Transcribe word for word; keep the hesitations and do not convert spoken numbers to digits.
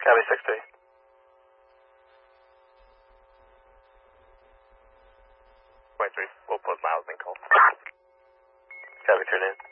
Copy six three. Point three, we'll put miles in call. Copy, turn in.